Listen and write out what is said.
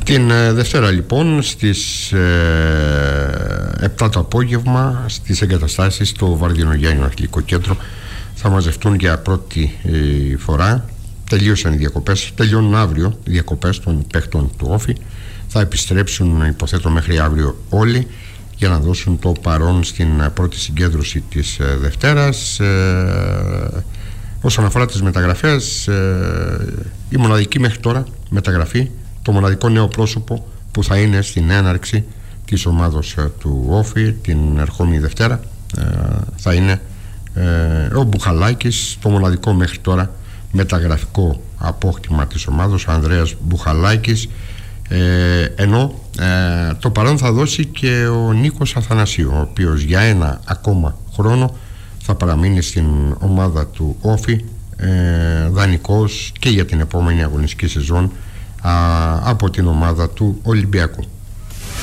Την Δευτέρα λοιπόν στις 7 το απόγευμα στις εγκαταστάσεις στο Βαρδινογιάννηνο Αθλητικό Κέντρο θα μαζευτούν για πρώτη φορά. Τελείωσαν οι διακοπές, τελειώνουν αύριο οι διακοπές των παίκτων του Όφη. Θα επιστρέψουν, υποθέτω, μέχρι αύριο όλοι για να δώσουν το παρόν στην πρώτη συγκέντρωση της Δευτέρας. Όσον αφορά τις μεταγραφές, η μοναδική μέχρι τώρα μεταγραφή, το μοναδικό νέο πρόσωπο που θα είναι στην έναρξη της ομάδος του Όφη την ερχόμενη Δευτέρα, θα είναι ο Μπουχαλάκης, το μοναδικό μέχρι τώρα μεταγραφικό απόκτημα της ομάδος, ο Ανδρέας Μπουχαλάκης, ενώ το παρόν θα δώσει και ο Νίκος Αθανασίου, ο οποίος για ένα ακόμα χρόνο θα παραμείνει στην ομάδα του Όφη, δανεικός και για την επόμενη αγωνιστική σεζόν από την ομάδα του Ολυμπιακού.